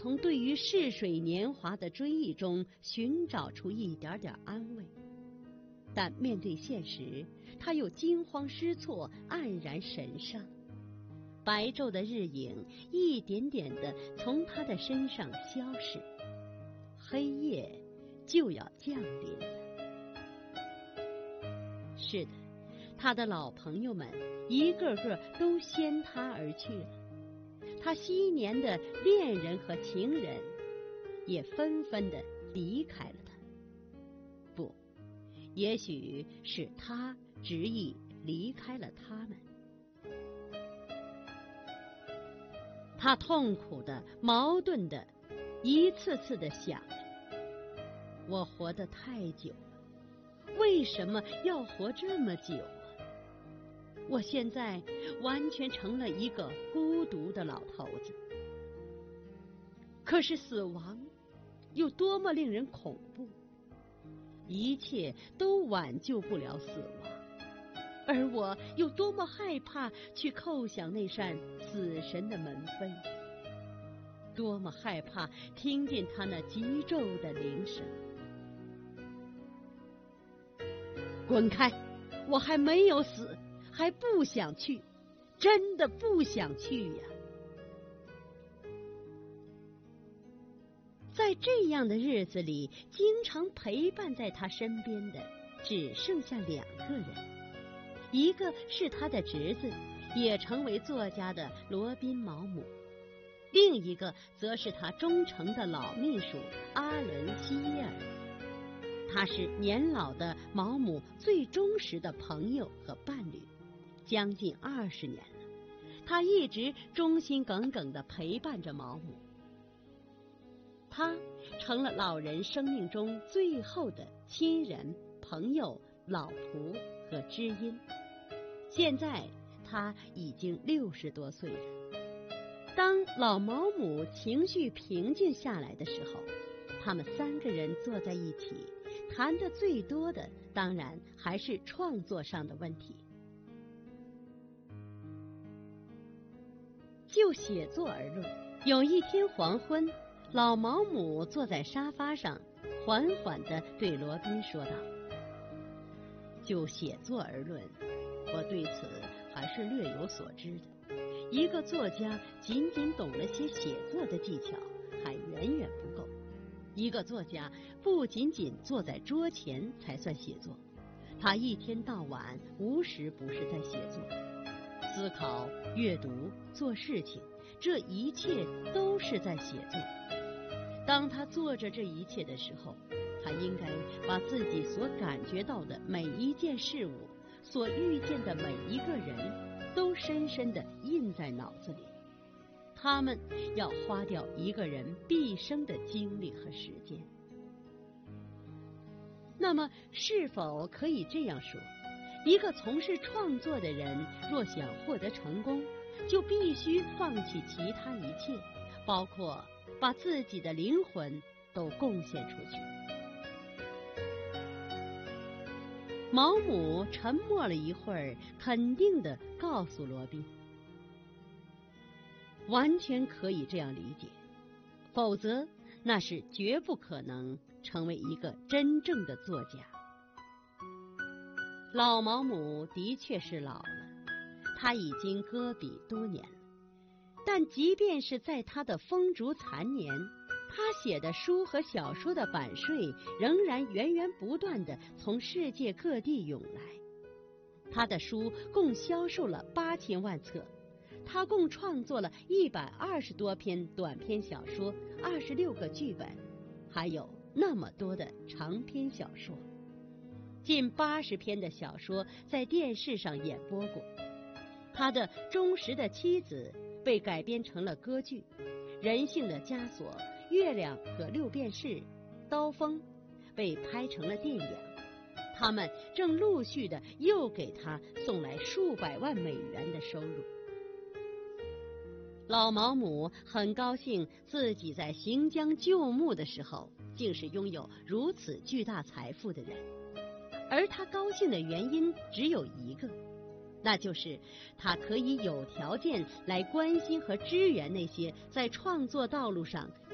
从对于逝水年华的追忆中寻找出一点点安慰，但面对现实，他又惊慌失措，黯然神伤。白昼的日影一点点地从他的身上消逝，黑夜就要降临了。是的，他的老朋友们一个个都先他而去了，他昔年的恋人和情人也纷纷地离开了他。不，也许是他执意离开了他们。他痛苦的、矛盾的，一次次地想着：我活得太久了，为什么要活这么久啊？我现在完全成了一个孤独的老头子。可是死亡有多么令人恐怖，一切都挽救不了死亡，而我有多么害怕去叩响那扇死神的门扉，多么害怕听见他那急骤的铃声。滚开！我还没有死，还不想去，真的不想去呀。在这样的日子里，经常陪伴在他身边的只剩下2个人，一个是他的侄子，也成为作家的罗宾毛姆，另一个则是他忠诚的老秘书阿伦·希耶尔。他是年老的毛姆最忠实的朋友和伴侣，将近20年了，他一直忠心耿耿地陪伴着毛姆。他成了老人生命中最后的亲人、朋友、老仆和知音。现在他已经60多岁了。当老毛姆情绪平静下来的时候，他们3个人坐在一起，谈的最多的当然还是创作上的问题。就写作而论，有一天黄昏，老毛姆坐在沙发上，缓缓地对罗宾说道：就写作而论，我对此还是略有所知的。一个作家仅仅懂了些写作的技巧还远远不够，一个作家不仅仅坐在桌前才算写作，他一天到晚无时不是在写作，思考、阅读、做事情，这一切都是在写作。当他做着这一切的时候，他应该把自己所感觉到的每一件事物，所遇见的每一个人，都深深地印在脑子里。他们要花掉一个人毕生的精力和时间。那么，是否可以这样说，一个从事创作的人，若想获得成功，就必须放弃其他一切，包括把自己的灵魂都贡献出去？毛姆沉默了一会儿，肯定地告诉罗宾：完全可以这样理解，否则那是绝不可能成为一个真正的作家。老毛姆的确是老了，他已经搁笔多年了，但即便是在他的风烛残年，他写的书和小说的版税仍然源源不断地从世界各地涌来。他的书共销售了8000万册，他共创作了120多篇短篇小说，26个剧本，还有那么多的长篇小说。近80篇的小说在电视上演播过。他的忠实的妻子被改编成了歌剧，人性的枷锁、月亮和六便士、刀锋被拍成了电影，他们正陆续的又给他送来数百万美元的收入。老毛姆很高兴自己在行将就木的时候竟是拥有如此巨大财富的人，而他高兴的原因只有一个，那就是他可以有条件来关心和支援那些在创作道路上